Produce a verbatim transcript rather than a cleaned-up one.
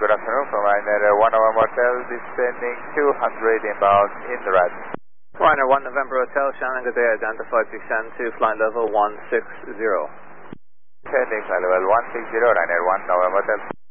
good afternoon. From Ryanair one November Hotel, descending two hundred inbound in the red. Ryanair one November Hotel, Shannon, good day, identified descend to flight level one six zero. Descending flight level one six zero, Ryanair one November Hotel.